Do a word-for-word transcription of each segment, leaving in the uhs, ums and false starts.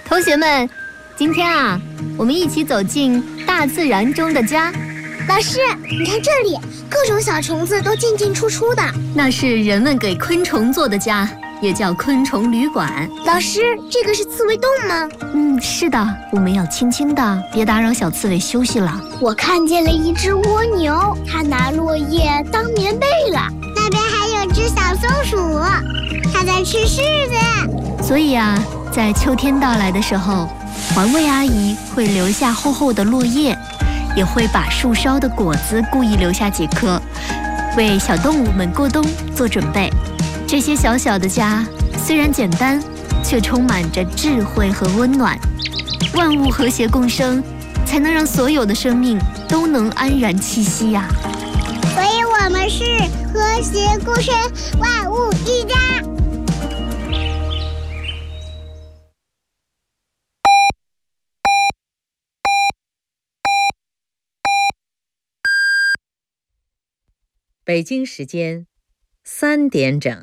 同学们，今天啊，我们一起走进大自然中的家。 老师，你看这里，各种小虫子都进进出出的。 那是人们给昆虫做的家，也叫昆虫旅馆。 老师，这个是刺猬洞吗？ 嗯，是的，我们要轻轻的，别打扰小刺猬休息了。 我看见了一只蜗牛，它拿落叶当棉被了。那边还有只小松鼠，它在吃柿子。 所以啊，在秋天到来的时候，环卫阿姨会留下厚厚的落叶，也会把树梢的果子故意留下几颗，为小动物们过冬做准备。这些小小的家虽然简单，却充满着智慧和温暖。万物和谐共生，才能让所有的生命都能安然栖息呀、啊。 所以我们是和谐共生，万物一家。 北京时间三点整。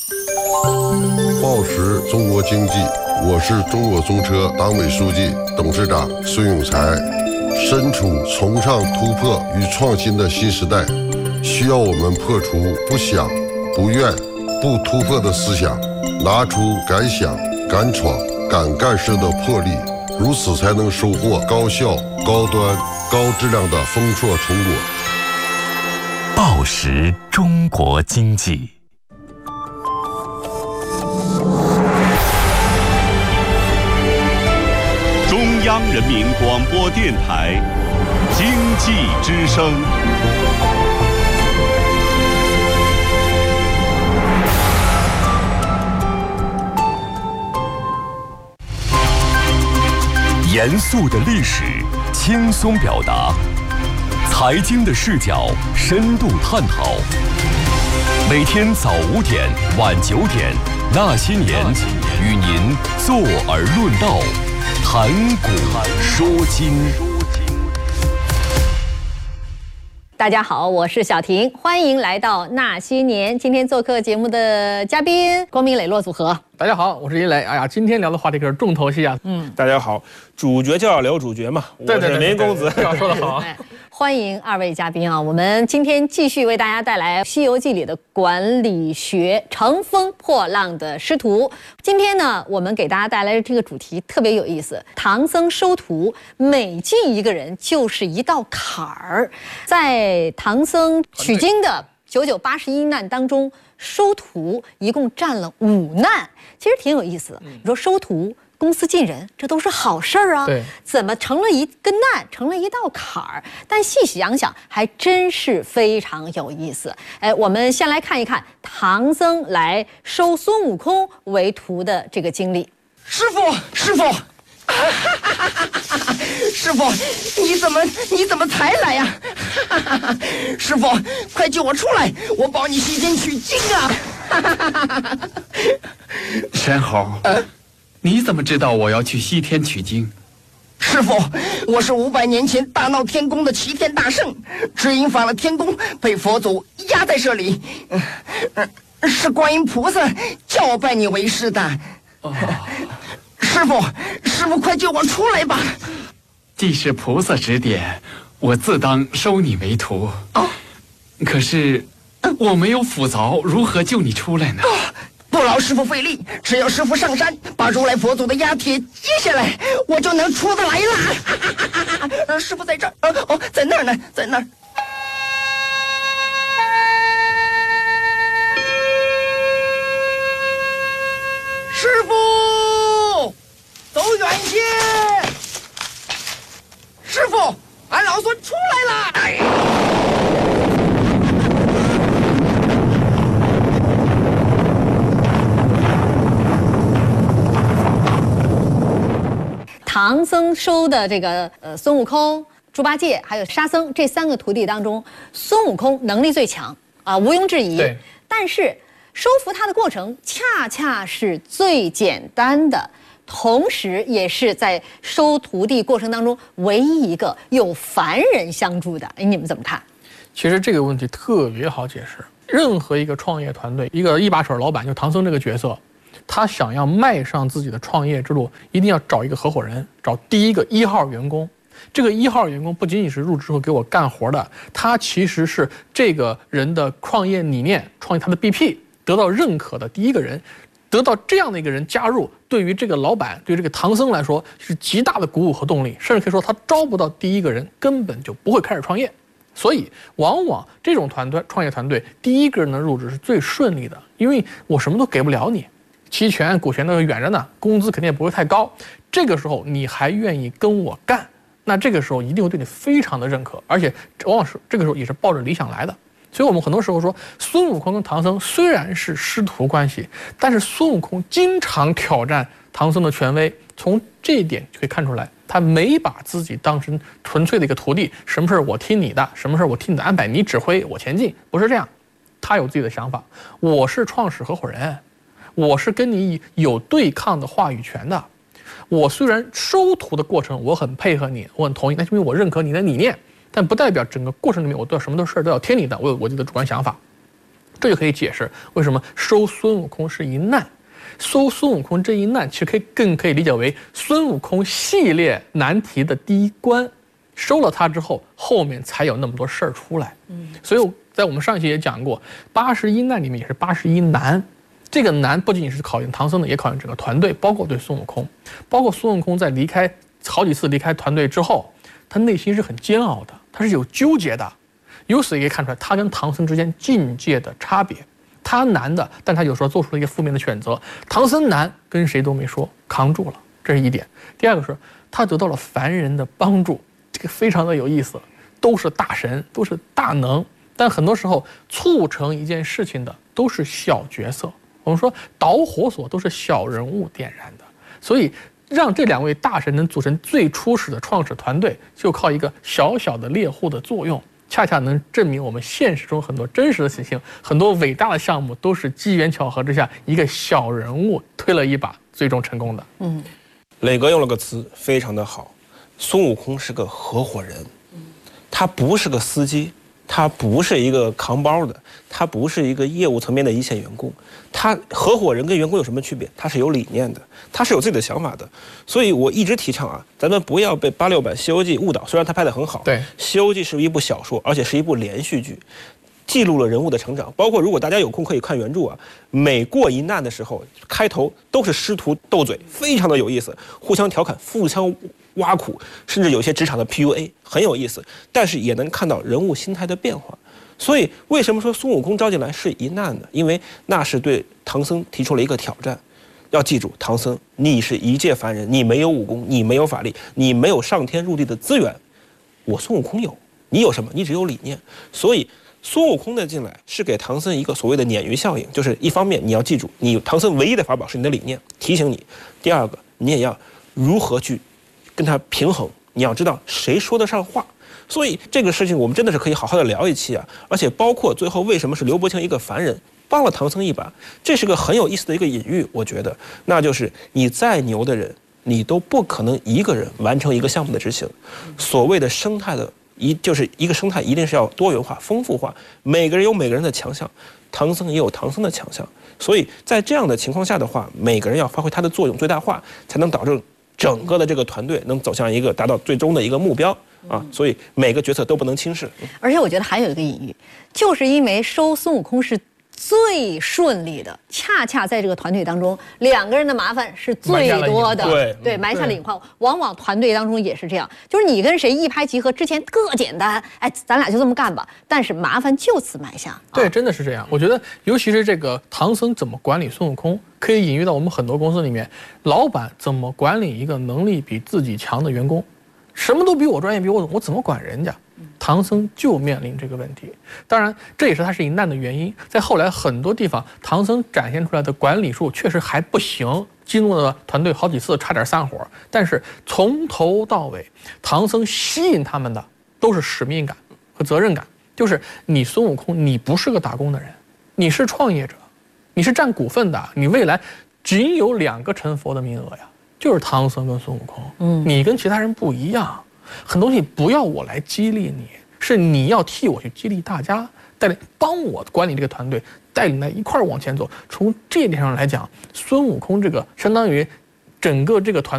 报时中国经济，我是中国中车党委书记、董事长孙永才。身处崇尚突破与创新的新时代，需要我们破除不想、不愿、不突破的思想，拿出敢想、敢闯、敢干事的魄力，如此才能收获高效、高端、高质量的丰硕成果。 报时中国经济。 中央人民广播电台经济之声。 严肃的历史，轻松表达。财经的视角，深度探讨。每天早五点、晚九点，那些年，与您坐而论道，谈古说今。 大家好，我是小婷，欢迎来到那些年。今天做客节目的嘉宾，光明磊落组合。 大家好，我是殷磊。哎呀，今天聊的话题可是重头戏啊！ 嗯，大家好，主角就要聊主角嘛。 对对对， 我是林公子。 这样说的好。 欢迎二位嘉宾啊！我们今天继续为大家带来《西游记》里的管理学，乘风破浪的师徒。今天呢，我们给大家带来的这个主题特别有意思。唐僧收徒，每进一个人就是一道坎儿。在唐僧取经的九九八十一难当中，收徒一共占了五难，其实挺有意思的。你说收徒，公司进人，这都是好事儿啊， 对， 怎么成了一个难，成了一道坎儿？但细想想，还真是非常有意思。哎，我们先来看一看唐僧来收孙悟空为徒的这个经历。 师傅，师傅，师傅，你怎么你怎么才来呀？师傅，快救我出来，我帮你西天取经啊！ 山猴。呃你怎么知道我要去西天取经？ 师傅，我是五百年前大闹天宫的齐天大圣，只因犯了天宫，被佛祖压在这里。嗯、呃，是观音菩萨叫我拜你为师的。哦，师傅，师傅，快救我出来吧！ 既是菩萨指点，我自当收你为徒。哦，可是我没有斧凿，如何救你出来呢？哦， 不劳师傅费力，只要师傅上山把如来佛祖的压帖接下来，我就能出得来了。师傅在这儿，哦哦，在那儿呢，在那儿。师傅，走远些！师傅，俺老孙出来了！哎唐僧收的这个呃孙悟空、猪八戒还有沙僧这三个徒弟当中，孙悟空能力最强啊、呃，毋庸置疑。 对。 但是收服他的过程恰恰是最简单的，同时也是在收徒弟过程当中唯一一个有凡人相助的。哎，你们怎么看？ 其实这个问题特别好解释。任何一个创业团队，一个一把手老板，就唐僧这个角色。 他想要迈上自己的创业之路，一定要找一个合伙人，找第一个一号员工。这个一号员工不仅仅是入职后给我干活的，他其实是这个人的创业理念、创业他的 B P 得到认可的第一个人。得到这样的一个人加入，对于这个老板，对于这个唐僧来说是极大的鼓舞和动力，甚至可以说他招不到第一个人，根本就不会开始创业。所以，往往这种团队创业团队第一个人的入职是最顺利的，因为我什么都给不了你，期权、股权都远着呢，工资肯定也不会太高。这个时候你还愿意跟我干，那这个时候一定会对你非常的认可，而且往往是这个时候也是抱着理想来的。所以我们很多时候说，孙悟空跟唐僧虽然是师徒关系，但是孙悟空经常挑战唐僧的权威，从这一点就可以看出来，他没把自己当成纯粹的一个徒弟，什么事我听你的，什么事我听你的安排，你指挥我前进，不是这样。他有自己的想法，我是创始合伙人，我是跟你有对抗的话语权的。我虽然收徒的过程我很配合你，我很同意，那是因为我认可你的理念，但不代表整个过程里面我都要什么的事都要听你的，我有我自己的主观想法。这就可以解释为什么收孙悟空是一难。收孙悟空这一难，其实可以更可以理解为孙悟空系列难题的第一关。收了他之后，后面才有那么多事儿出来。嗯，所以在我们上期也讲过，八十一难里面也是八十一难。这个难不仅仅是考验唐僧的，也考验整个团队，包括对孙悟空，包括孙悟空在离开好几次离开团队之后，他内心是很煎熬的，他是有纠结的。由此也可以看出来他跟唐僧之间境界的差别。他难的，但他有时候做出了一个负面的选择。唐僧难，跟谁都没说，扛住了，这是一点。第二个是他得到了凡人的帮助，这个非常的有意思。都是大神，都是大能，但很多时候促成一件事情的都是小角色。我们说导火索都是小人物点燃的，所以让这两位大神能组成最初始的创始团队，就靠一个小小的猎户的作用，恰恰能证明我们现实中很多真实的事情，很多伟大的项目都是机缘巧合之下，一个小人物推了一把，最终成功的。 嗯，磊哥用了个词非常的好，孙悟空是个合伙人，他不是个司机，他不是一个扛包的，他不是一个业务层面的一线员工。他合伙人跟员工有什么区别？他是有理念的，他是有自己的想法的。所以我一直提倡啊，咱们不要被八六版《西游记》误导。虽然他拍得很好， 对，《 西游记》是一部小说，而且是一部连续剧，记录了人物的成长。包括如果大家有空可以看原著啊，每过一难的时候，开头都是师徒斗嘴，非常的有意思，互相调侃，互相挖苦，甚至有些职场的 P U A， 很有意思。但是也能看到人物心态的变化。所以为什么说孙悟空招进来是一难呢？因为那是对唐僧提出了一个挑战。要记住，唐僧，你是一介凡人，你没有武功，你没有法力，你没有上天入地的资源，我孙悟空有。你有什么？你只有理念。所以孙悟空的进来是给唐僧一个所谓的鲶鱼效应，就是一方面你要记住，你唐僧唯一的法宝是你的理念，提醒你；第二个，你也要如何去跟他平衡，你要知道谁说得上话。所以这个事情我们真的是可以好好的聊一期啊，而且包括最后为什么是刘伯清一个凡人帮了唐僧一把，这是个很有意思的一个隐喻，我觉得，那就是你再牛的人，你都不可能一个人完成一个项目的执行。所谓的生态的一就是一个生态一定是要多元化、丰富化，每个人有每个人的强项，唐僧也有唐僧的强项，所以在这样的情况下的话，每个人要发挥他的作用最大化，才能导致整个的这个团队能走向一个达到最终的一个目标。啊，所以每个角色都不能轻视。 而且我觉得还有一个隐喻，就是因为收孙悟空是最顺利的，恰恰在这个团队当中，两个人的麻烦是最多的。 对对，埋下了隐患。往往团队当中也是这样，就是你跟谁一拍即合，之前特简单，哎，咱俩就这么干吧，但是麻烦就此埋下。 对，真的是这样。我觉得，尤其是这个唐僧怎么管理孙悟空，可以隐喻到我们很多公司里面，老板怎么管理一个能力比自己强的员工。什么都比我专业，比我懂，我怎么管人家？唐僧就面临这个问题。当然，这也是他是一难的原因。在后来很多地方，唐僧展现出来的管理术确实还不行，激怒了团队好几次，差点散伙。但是从头到尾，唐僧吸引他们的都是使命感和责任感，就是你孙悟空，你不是个打工的人，你是创业者，你是占股份的，你未来仅有两个成佛的名额呀。就是唐僧跟孙悟空，嗯，你跟其他人不一样，很多东西不要我来激励你，是你要替我去激励大家，带来帮我管理这个团队， 带领他一块儿往前走。从这一点上来讲，孙悟空这个相当于整个这个团。